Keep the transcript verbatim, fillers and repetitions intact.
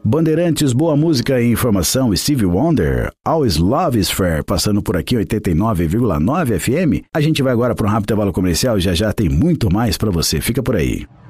Bandeirantes, boa música e informação. Stevie Wonder, Always Love is Fair, passando por aqui oitenta e nove vírgula nove F M. A gente vai agora para um rápido intervalo comercial e já já tem muito mais para você. Fica por aí.